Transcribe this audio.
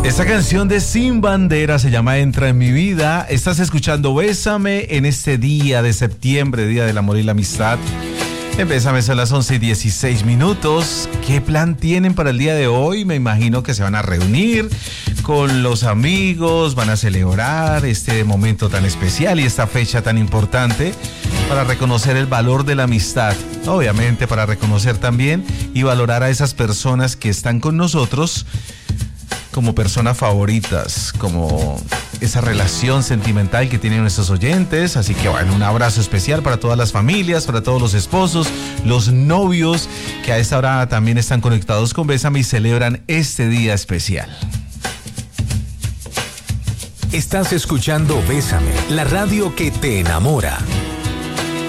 Esta canción de Sin Bandera se llama Entra en mi vida. Estás escuchando Bésame en este día de septiembre, Día del Amor y la Amistad. En Bésame son las 11:16. ¿Qué plan tienen para el día de hoy? Me imagino que se van a reunir con los amigos, van a celebrar este momento tan especial y esta fecha tan importante para reconocer el valor de la amistad. Obviamente para reconocer también y valorar a esas personas que están con nosotros como personas favoritas, como esa relación sentimental que tienen nuestros oyentes. Así que bueno, un abrazo especial para todas las familias, para todos los esposos, los novios que a esta hora también están conectados con Bésame y celebran este día especial. Estás escuchando Bésame, la radio que te enamora.